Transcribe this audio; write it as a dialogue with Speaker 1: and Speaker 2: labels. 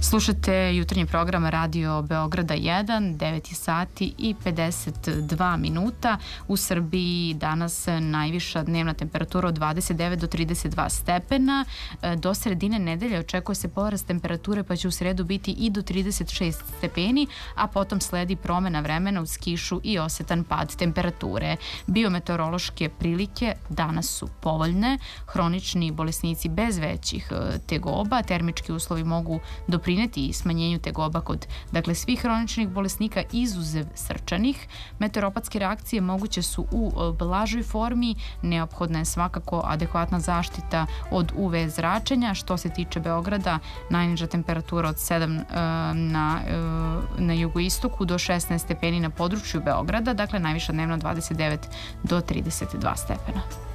Speaker 1: Slušate jutarnji program Radio Beograda 1, 9 sati i 52 minuta. U Srbiji danas najviša dnevna temperatura od 29 do 32 stepena. Do sredine nedelje očekuje se porast temperature, pa će u sredu biti i do 36 stepeni, a potom sledi promena vremena uz kišu i osetan pad temperature. Biometeorološke prilike danas su povoljne. Hronični bolesnici bez većih tegoba, termički uslovi mogu doprineti i smanjenju tegoba kod svih hroničnih bolesnika izuzev srčanih. Meteoropatske reakcije moguće su u blažoj formi, neophodna je svakako adekvatna zaštita od UV zračenja. Što se tiče Beograda, najniža temperatura od 7 na jugoistoku do 16 stepeni na području Beograda, najviša dnevno 29 do 32 stepena.